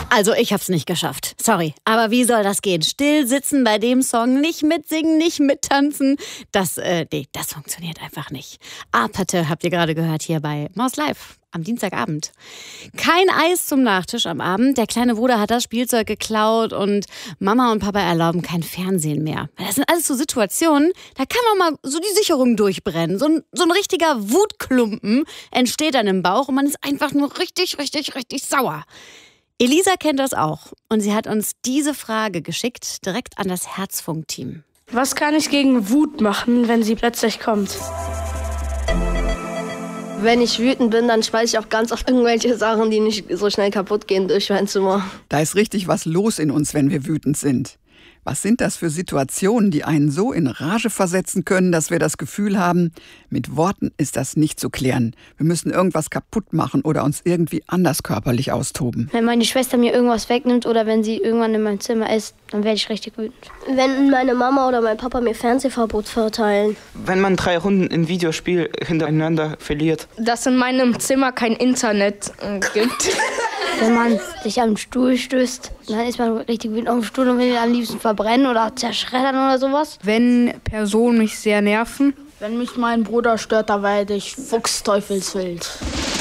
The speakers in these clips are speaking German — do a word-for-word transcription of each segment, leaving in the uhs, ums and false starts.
Also ich hab's nicht geschafft. Sorry. Aber wie soll das gehen? Still sitzen bei dem Song, nicht mitsingen, nicht mittanzen. Das, äh, nee, das funktioniert einfach nicht. Apathe habt ihr gerade gehört hier bei Maus Live am Dienstagabend. Kein Eis zum Nachtisch am Abend. Der kleine Bruder hat das Spielzeug geklaut und Mama und Papa erlauben kein Fernsehen mehr. Das sind alles so Situationen, da kann auch mal so die Sicherung durchbrennen. So ein, so ein richtiger Wutklumpen entsteht dann im Bauch und man ist einfach nur richtig, richtig, richtig sauer. Elisa kennt das auch und sie hat uns diese Frage geschickt, direkt an das Herzfunk-Team. Was kann ich gegen Wut machen, wenn sie plötzlich kommt? Wenn ich wütend bin, dann schmeiße ich auch ganz oft irgendwelche Sachen, die nicht so schnell kaputt gehen, durch mein Zimmer. Da ist richtig was los in uns, wenn wir wütend sind. Was sind das für Situationen, die einen so in Rage versetzen können, dass wir das Gefühl haben, mit Worten ist das nicht zu klären. Wir müssen irgendwas kaputt machen oder uns irgendwie anders körperlich austoben. Wenn meine Schwester mir irgendwas wegnimmt oder wenn sie irgendwann in meinem Zimmer ist, dann werde ich richtig wütend. Wenn meine Mama oder mein Papa mir Fernsehverbot verteilen. Wenn man drei Runden in Videospiel hintereinander verliert. Dass in meinem Zimmer kein Internet äh, gibt. Wenn man sich am Stuhl stößt, dann ist man richtig wütend auf dem Stuhl und will ihn am liebsten verbrennen oder zerschreddern oder sowas. Wenn Personen mich sehr nerven. Wenn mich mein Bruder stört, da werde ich fuchsteufelswild.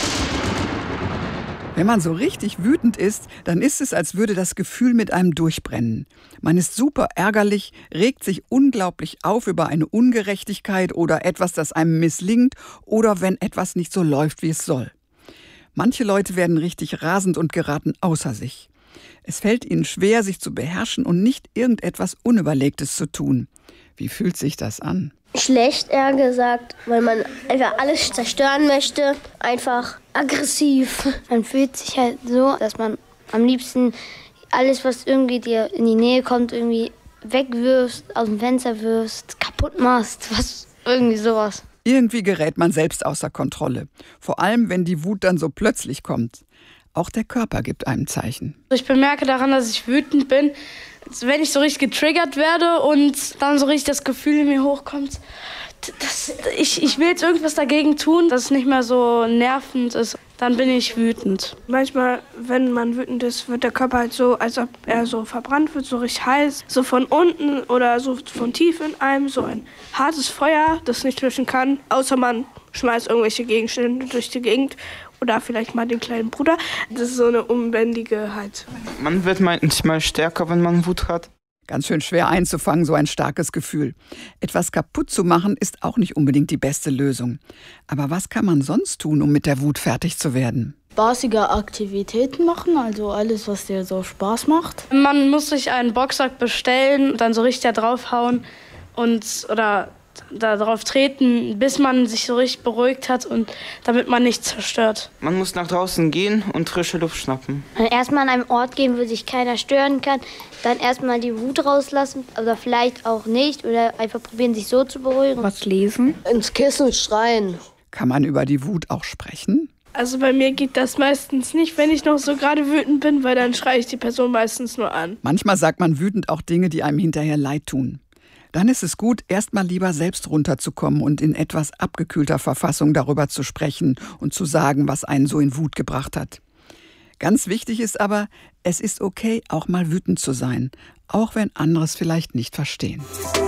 Wenn man so richtig wütend ist, dann ist es, als würde das Gefühl mit einem durchbrennen. Man ist super ärgerlich, regt sich unglaublich auf über eine Ungerechtigkeit oder etwas, das einem misslingt oder wenn etwas nicht so läuft, wie es soll. Manche Leute werden richtig rasend und geraten außer sich. Es fällt ihnen schwer, sich zu beherrschen und nicht irgendetwas Unüberlegtes zu tun. Wie fühlt sich das an? Schlecht, eher gesagt, weil man einfach alles zerstören möchte. Einfach aggressiv. Man fühlt sich halt so, dass man am liebsten alles, was irgendwie dir in die Nähe kommt, irgendwie wegwirfst, aus dem Fenster wirfst, kaputt machst, was irgendwie sowas. Irgendwie gerät man selbst außer Kontrolle. Vor allem, wenn die Wut dann so plötzlich kommt. Auch der Körper gibt einem Zeichen. Ich bemerke daran, dass ich wütend bin, wenn ich so richtig getriggert werde und dann so richtig das Gefühl in mir hochkommt, dass ich, ich will jetzt irgendwas dagegen tun, dass es nicht mehr so nervend ist. Dann bin ich wütend. Manchmal, wenn man wütend ist, wird der Körper halt so, als ob er so verbrannt wird, so richtig heiß. So von unten oder so von tief in einem, so ein hartes Feuer, das nicht löschen kann. Außer man schmeißt irgendwelche Gegenstände durch die Gegend. Oder vielleicht mal den kleinen Bruder. Das ist so eine unbändige halt. Man wird manchmal stärker, wenn man Wut hat. Ganz schön schwer einzufangen, so ein starkes Gefühl. Etwas kaputt zu machen, ist auch nicht unbedingt die beste Lösung. Aber was kann man sonst tun, um mit der Wut fertig zu werden? Spaßige Aktivitäten machen, also alles, was dir so Spaß macht. Man muss sich einen Boxsack bestellen, dann so richtig da draufhauen und oder da drauf treten, bis man sich so richtig beruhigt hat und damit man nichts zerstört. Man muss nach draußen gehen und frische Luft schnappen. Erstmal an einem Ort gehen, wo sich keiner stören kann, dann erstmal die Wut rauslassen, oder vielleicht auch nicht, oder einfach probieren, sich so zu beruhigen. Was lesen? Ins Kissen schreien. Kann man über die Wut auch sprechen? Also bei mir geht das meistens nicht, wenn ich noch so gerade wütend bin, weil dann schreie ich die Person meistens nur an. Manchmal sagt man wütend auch Dinge, die einem hinterher leid tun. Dann ist es gut, erstmal lieber selbst runterzukommen und in etwas abgekühlter Verfassung darüber zu sprechen und zu sagen, was einen so in Wut gebracht hat. Ganz wichtig ist aber, es ist okay, auch mal wütend zu sein, auch wenn andere es vielleicht nicht verstehen.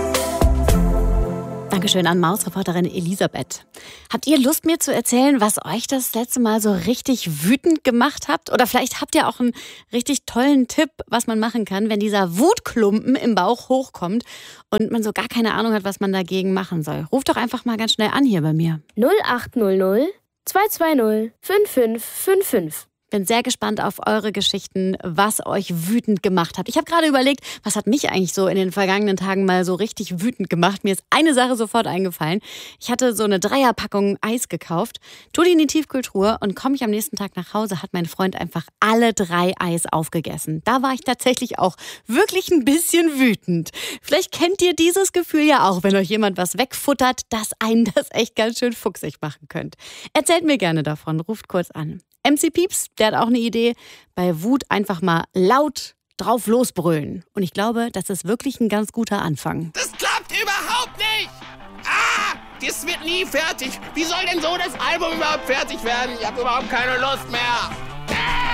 Dankeschön an Mausreporterin Elisabeth. Habt ihr Lust, mir zu erzählen, was euch das letzte Mal so richtig wütend gemacht habt? Oder vielleicht habt ihr auch einen richtig tollen Tipp, was man machen kann, wenn dieser Wutklumpen im Bauch hochkommt und man so gar keine Ahnung hat, was man dagegen machen soll. Ruft doch einfach mal ganz schnell an hier bei mir. null acht null null zwei zwei null fünf fünf fünf fünf. Bin sehr gespannt auf eure Geschichten, was euch wütend gemacht hat. Ich habe gerade überlegt, was hat mich eigentlich so in den vergangenen Tagen mal so richtig wütend gemacht. Mir ist eine Sache sofort eingefallen. Ich hatte so eine Dreierpackung Eis gekauft, tue die in die Tiefkühltruhe und komme ich am nächsten Tag nach Hause, hat mein Freund einfach alle drei Eis aufgegessen. Da war ich tatsächlich auch wirklich ein bisschen wütend. Vielleicht kennt ihr dieses Gefühl ja auch, wenn euch jemand was wegfuttert, dass einen das echt ganz schön fuchsig machen könnt. Erzählt mir gerne davon, ruft kurz an. M C Pieps, der hat auch eine Idee, bei Wut einfach mal laut drauf losbrüllen. Und ich glaube, das ist wirklich ein ganz guter Anfang. Das klappt überhaupt nicht! Ah, das wird nie fertig. Wie soll denn so das Album überhaupt fertig werden? Ich habe überhaupt keine Lust mehr.